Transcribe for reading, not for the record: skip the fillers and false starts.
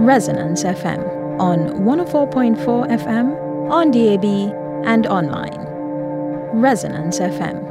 Resonance FM on 104.4 FM, on DAB, and online. Resonance FM.